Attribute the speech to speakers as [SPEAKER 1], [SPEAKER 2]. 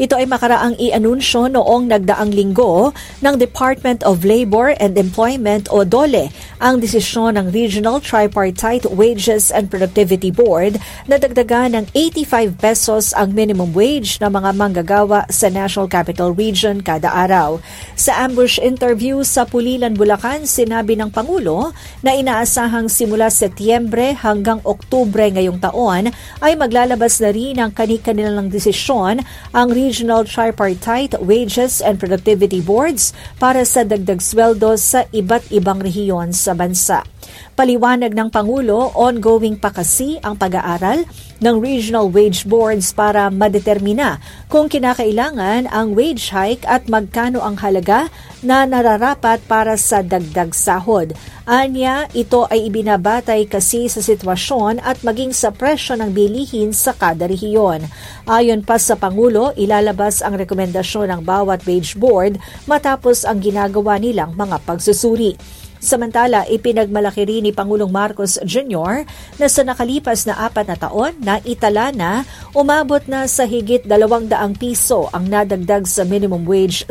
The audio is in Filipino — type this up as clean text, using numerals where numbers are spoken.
[SPEAKER 1] Ito ay makaraang i-anunsyo noong nagdaang linggo ng Department of Labor and Employment o DOLE ang desisyon ng Regional Tripartite Wages and Productivity Board na dagdagan ng 85 pesos ang minimum wage ng mga manggagawa sa National Capital Region kada araw. Sa ambush interview sa Pulilan, Bulacan, sinabi ng Pangulo na inaasahang simula Setyembre hanggang Oktubre ngayong taon ay maglalabas na rin ang kani-kanilang desisyon ang Regional Tripartite Wages and Productivity Boards para sa dagdag sweldo sa iba't ibang rehiyon sa bansa. Paliwanag ng Pangulo, ongoing pa kasi ang pag-aaral ng regional wage boards para madetermina kung kinakailangan ang wage hike at magkano ang halaga na nararapat para sa dagdag sahod. Anya, ito ay ibinabatay kasi sa sitwasyon at maging sa presyo ng bilihin sa kada rehiyon. Ayon pa sa Pangulo, ilalabas ang rekomendasyon ng bawat wage board matapos ang ginagawa nilang mga pagsusuri. Samantala, ipinagmalaki rin ni Pangulong Marcos Jr. na sa nakalipas na 4 na taon na itala na umabot na sa higit 200 piso ang nadagdag sa minimum wage